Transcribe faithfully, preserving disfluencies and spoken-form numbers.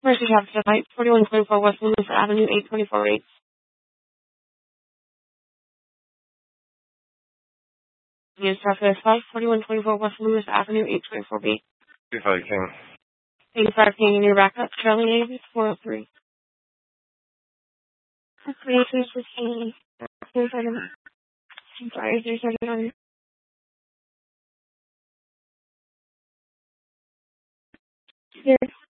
Mercy Traffic Light, forty-one twenty-four West Loomis Avenue, eight twenty-four eight. Yes, Traffic five, forty-one twenty-four West Loomis Avenue, eight twenty-four B. eighty-five King. eighty-five King, your backup, Charlie Davis, four oh three. three oh three fifteen. I'm sorry, three seventy-nine. Here.